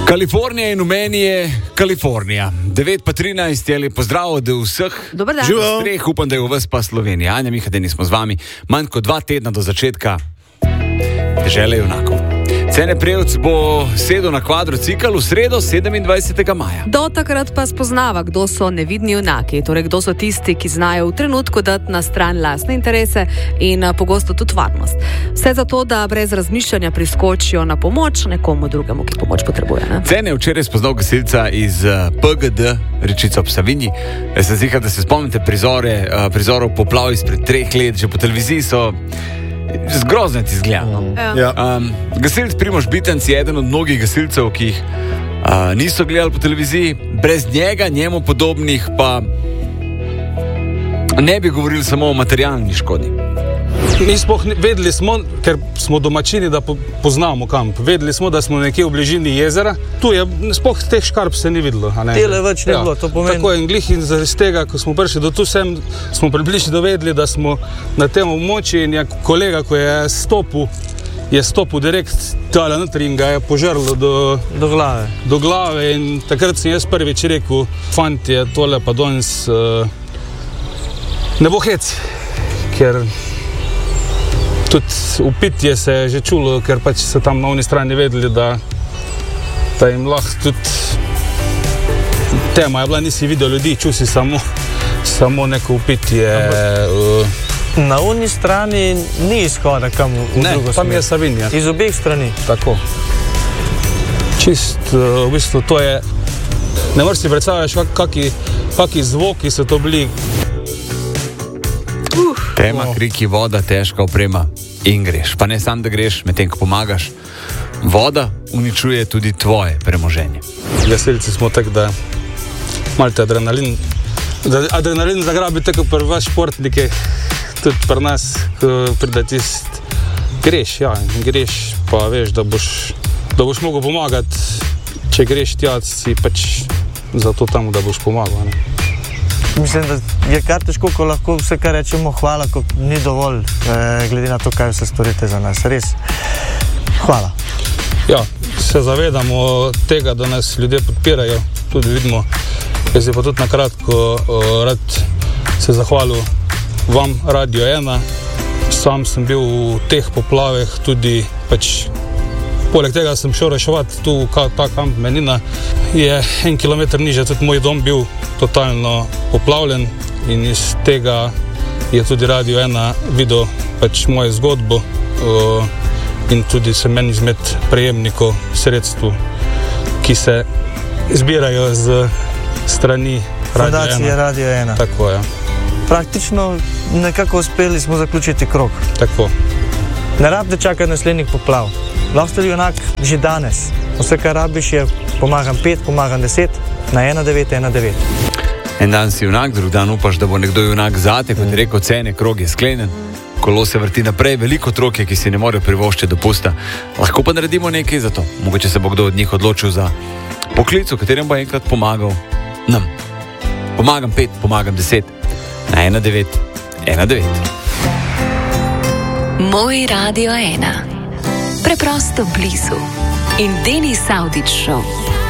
Kalifornija in v meni je Kalifornija. 9:13 je lep pozdrav od vseh. Dober dan. Streh, upam, da je v vas pa Slovenija. Anja Mihadeni smo z vami. Manj kot 2 tedna do začetka Dežele junakov. Cene Prevc bo sedel na kvadrocikl v sredo 27. maja. Do takrat pa spoznava, kdo so nevidni junaki, torej kdo so tisti, ki znajo v trenutku dati na stran lastne interese in pogosto tudi varnost. Vse zato, da brez razmišljanja priskočijo na pomoč nekomu drugemu, ki pomoč potrebuje. Ne? Cene je včeraj spoznal gasilca iz PGD, Rečica ob Savinji. Sem zihal, da se spomnite prizorov poplav izpred 3 let, že po televiziji so zgrozno ti izgleda. Gasilc Primož Bitenc je eden od mnogih gasilcev, ki jih niso gledali po televiziji. Brez njega, njemu podobnih pa ne bi govorili samo o materialni škodi. Mi sploh vedeli smo, ker smo domačini, da poznamo kamp. Vedeli smo, da smo nekje v bližini jezera. Tu je sploh teh škarp se ni videlo. Tele več ne bilo, to pomeni. Tako je in glih in zaradi tega, ko smo prišli do tu sem, smo približno dovedli, da smo na tem območju in je kolega, ko je stopil direkt tale notri in ga je požrlo do glave in takrat sem jaz prvič rekel, fantje, tole pa danes ne bo hec, ker tudi upitje se je že čulo, ker pač so tam na oni strani vedeli, da jim lahko tudi tema je bila, nisi videl ljudi, čutil si samo neko upitje. Na oni strani ni izhoda kam v drugo smer. Tam je Savinja. Iz obeh strani. Tako. Čist, v bistvu to je, ne moreš si predstavljaš, kaki zvoki so to bili. Tema, kriki, voda, težka oprema in greš. Pa ne sam, da greš, medtem ko pomagaš. Voda uničuje tudi tvoje premoženje. Gasilci smo tak, da malce adrenalin zagrabi tako pri vas športnike, tudi pri nas, ko pride tist, greš, pa veš, da boš mogel pomagati. Če greš tja, si pač zato tam, da boš pomagal. Ne? Mislim, da je kar težko, ko lahko vse, kar rečemo, hvala, ko ni dovolj, glede na to, kaj vse storite za nas. Res, hvala. Ja, se zavedamo tega, da nas ljudje podpirajo, tudi vidimo. Jaz je pa tudi nakratko rad se zahvalil vam, Radio 1. Sam sem bil v teh poplavah tudi pač. Poleg tega sem šel reševati tu, ta kamp Menina. Je 1 kilometer niže, tudi moj dom bil totalno poplavljen in iz tega je tudi Radio 1 videl pač mojo zgodbo in tudi sem meni izmed prejemnikov sredstv, ki se zbirajo z strani Fundacije Radio 1. Tako je. Praktično nekako uspeli smo zaključiti krog. Tako. Ne rabite čakati naslednjih poplav. Lahko ste junak že danes. Vse, kar rabiš, je pomagam 5, pomagam 10 na 1919. En dan si junak, drug dan upaš, da bo nekdo junak zate, kot je rekel, cene, krog je sklenjen, kolo se vrti naprej, veliko otrok je, ki si ne morejo privoščiti dopusta. Lahko pa naredimo nekaj za to. Mogoče se bo kdo od njih odločil za poklic, v katerem bo enkrat pomagal nam. Pomagam 5, pomagam 10 na 1919. Moj Radio 1. Preprosto blizu. In Denis Avdić Show.